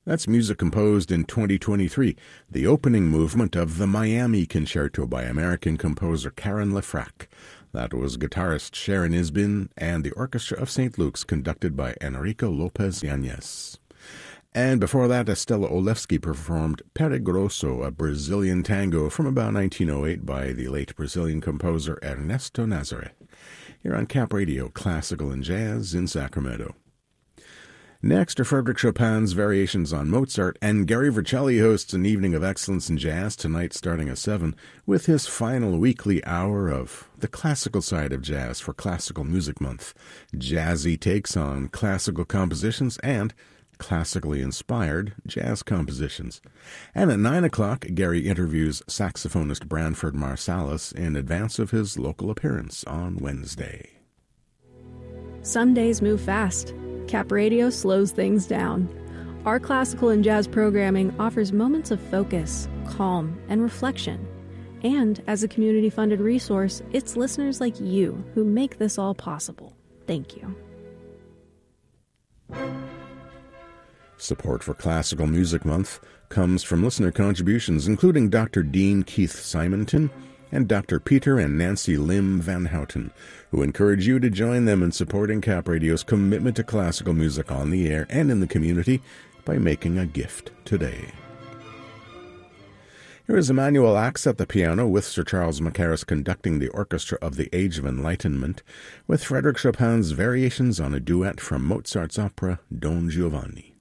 That's music composed in 2023, the opening movement of the Miami Concerto by American composer Karen LeFrak. That was guitarist Sharon Isbin and the Orchestra of St. Luke's, conducted by Enrico Lopez Yanez. And before that, Estela Olewski performed Peregroso, a Brazilian tango from about 1908 by the late Brazilian composer Ernesto Nazaré. Here on Cap Radio, Classical and Jazz in Sacramento. Next are Frédéric Chopin's Variations on Mozart, and Gary Vercelli hosts an evening of excellence in jazz tonight starting at 7 with his final weekly hour of the classical side of jazz for Classical Music Month. Jazzy takes on classical compositions and classically inspired jazz compositions. And at 9 o'clock, Gary interviews saxophonist Branford Marsalis in advance of his local appearance on Wednesday. Some days move fast. Cap Radio slows things down. Our classical and jazz programming offers moments of focus, calm, and reflection. And as a community-funded resource, it's listeners like you who make this all possible. Thank you. Support for Classical Music Month comes from listener contributions including Dr. Dean Keith Simonton and Dr. Peter and Nancy Lim Van Houten, who encourage you to join them in supporting Cap Radio's commitment to classical music on the air and in the community by making a gift today. Here is Emmanuel Axe at the piano with Sir Charles Mackerras conducting the Orchestra of the Age of Enlightenment with Frédéric Chopin's Variations on a duet from Mozart's opera Don Giovanni.